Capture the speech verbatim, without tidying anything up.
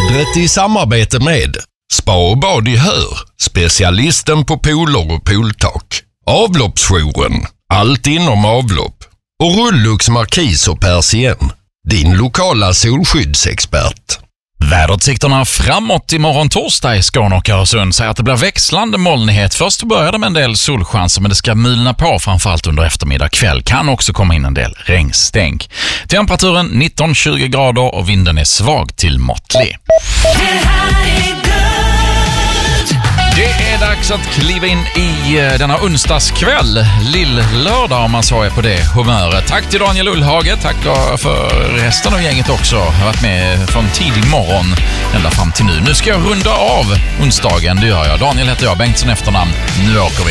Vädret i samarbete med Spa och bad i Hör, specialisten på pooler och pooltak. Avloppsjouren, allt inom avlopp. Och Rullux Markis och Persien, din lokala solskyddsexpert. Väderutsikterna framåt imorgon torsdag i Skåne och Öresund säger att det blir växlande molnighet. Först börjar det med en del solchanser, men det ska mulna på framförallt under eftermiddag kväll. Kan också komma in en del regnstänk. Temperaturen nitton till tjugo grader och vinden är svag till måttlig. Det är dags att kliva in i denna onsdagskväll, lill-lördag om man så är på det humöret. Tack till Daniel Ullhage, tack för resten av gänget också. Jag har varit med från tidig morgon ända fram till nu. Nu ska jag runda av onsdagen, det gör jag. Daniel heter jag, Bengtsson efternamn. Nu åker vi.